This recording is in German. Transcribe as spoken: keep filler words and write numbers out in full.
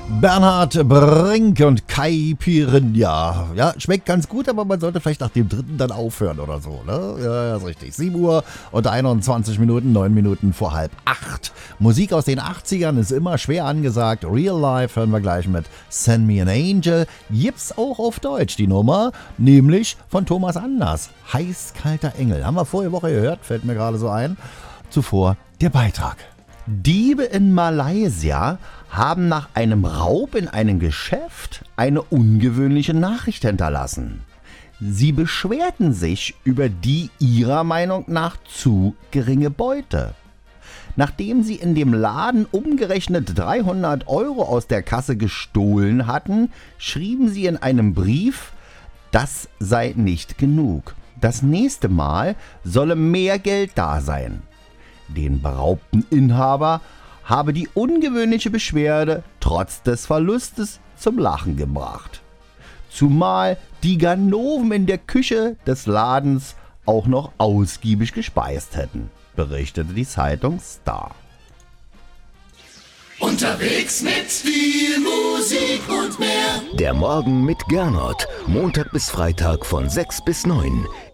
Bernhard Brink und Kai Pirinha. Ja, schmeckt ganz gut, aber man sollte vielleicht nach dem dritten dann aufhören oder so, ne? Ja, ist richtig. sieben Uhr und einundzwanzig Minuten, neun Minuten vor halb acht. Musik aus den achtzigern ist immer schwer angesagt. Real Life hören wir gleich mit Send Me an Angel. Gibt's auch auf Deutsch die Nummer, nämlich von Thomas Anders. Heiß-kalter Engel. Haben wir vorige Woche gehört, fällt mir gerade so ein. Zuvor der Beitrag. Diebe in Malaysia haben nach einem Raub in einem Geschäft eine ungewöhnliche Nachricht hinterlassen. Sie beschwerten sich über die ihrer Meinung nach zu geringe Beute. Nachdem sie in dem Laden umgerechnet dreihundert Euro aus der Kasse gestohlen hatten, schrieben sie in einem Brief, das sei nicht genug. Das nächste Mal solle mehr Geld da sein. Den beraubten Inhaber habe die ungewöhnliche Beschwerde trotz des Verlustes zum Lachen gebracht. Zumal die Ganoven in der Küche des Ladens auch noch ausgiebig gespeist hätten, berichtete die Zeitung Star. Unterwegs mit viel Musik und mehr. Der Morgen mit Gernot. Montag bis Freitag von sechs bis neun.